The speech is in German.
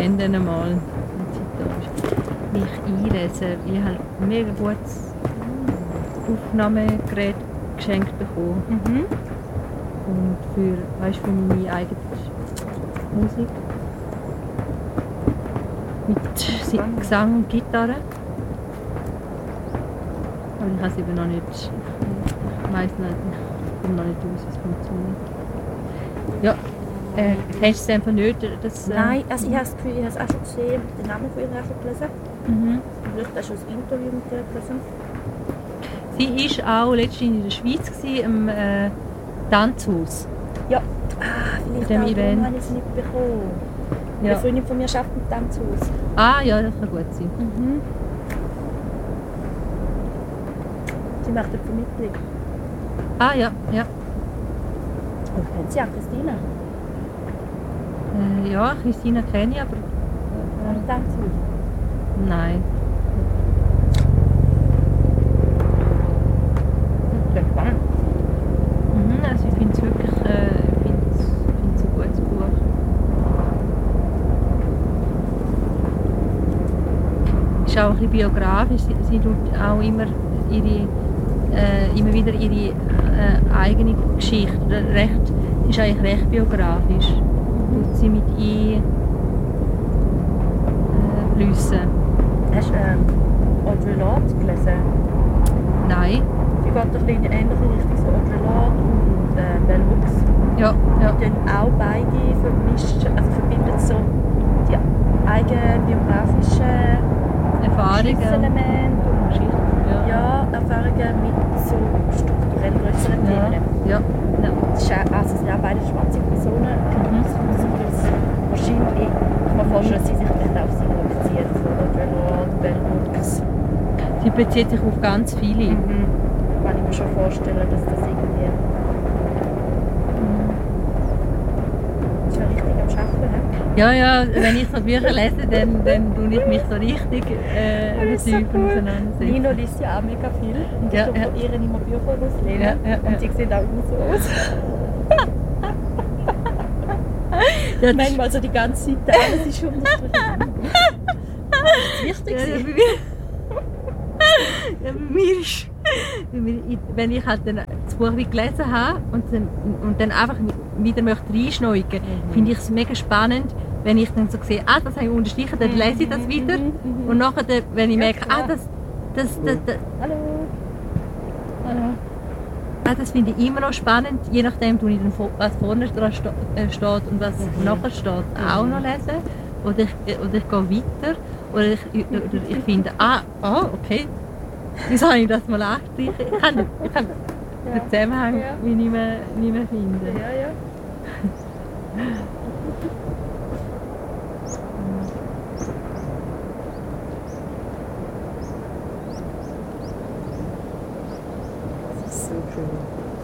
kenne den mal. Mich einlesen. Ich habe ein mega gutes Aufnahmegerät geschenkt bekommen. Und für meine eigene Musik. Mit Gesang und Gitarre. Aber ich habe es eben noch nicht. Ich weiss nicht, ich komme noch nicht raus, wie es funktioniert. Ja, kennst du es einfach nicht? Nein, also ich habe das Gefühl, ich habe es auch schon gesehen, den Namen von ihr auch schon gelesen. Vielleicht hast du ein Interview mit ihr gelesen. Sie war auch letztens in der Schweiz, im Tanzhaus. Ja, vielleicht dem auch Event. darum habe ich es nicht bekommen. Ja. Eine Freundin von mir arbeitet im Tanzhaus. Ah ja, das kann gut sein. Sie macht eine Vermittlung. Ah ja, ja. Und kennt sie auch Christina? Ja, Christina kenne ich, aber Im Tanzhaus? nein. Das ist spannend. Also ich finde es wirklich ein gutes Buch. Ist auch ein bisschen biografisch. Sie tut auch immer wieder ihre eigene Geschichte. Sie ist eigentlich recht biografisch. Tut sie mit einfließen. Hast du Audre Lorde gelesen? Nein. Sie geht ein bisschen in eine ähnliche Richtung, so Audre Lorde und Bell Hooks. Ja. Die tun auch beide verbinden so die eigenen biografischen Erfahrungen. Elemente und Geschichte. Ja. Erfahrungen mit so strukturell größeren Themen. Ja. Es sind auch beide schwarze Personen. Wahrscheinlich kann man vorstellen, dass sie sich nicht auf sie beziehen. So Audre Lorde, Bell Hooks. Sie bezieht sich auf ganz viele. Kann ich mir schon vorstellen, dass das irgendwie... Das ist ja richtig am Arbeiten. Ja, wenn ich so Bücher lese, dann tue ich mich so richtig mit Büchern auseinandersetzen. Nino liest ja auch mega viel. Und ich Ja, von ihr immer Bücher auslehnen. Ja. Und die sehen auch immer so aus. Ja, Manchmal so die ganze Seite, alles ist unterstrichen. Das ist wichtig. Ja, bei mir ist, wenn ich halt dann das Buch wie gelesen habe und dann einfach wieder möchte reinschneugen, finde ich es mega spannend, wenn ich dann so sehe, das habe ich unterstrichen, dann lese ich das wieder und nachher, wenn ich merke, Hallo. das finde ich immer noch spannend, je nachdem, was vorne dran steht und was nachher steht, auch noch lesen. Oder ich gehe weiter. Oder ich finde, okay, wieso habe ich das mal angestrichen? Ich kann den Zusammenhang nicht mehr finden. Ja. Das ist so schön.